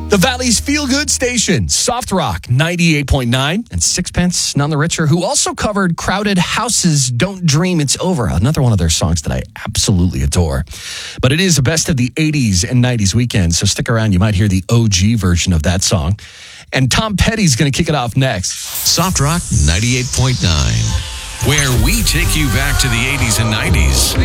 The Valley's feel-good station, Soft Rock 98.9, and Sixpence None the Richer, who also covered Crowded House's Don't Dream It's Over, another one of their songs that I absolutely adore. But it is the best of the 80s and 90s weekend, so stick around. You might hear the OG version of that song. And Tom Petty's going to kick it off next. Soft Rock 98.9, where we take you back to the 80s and 90s.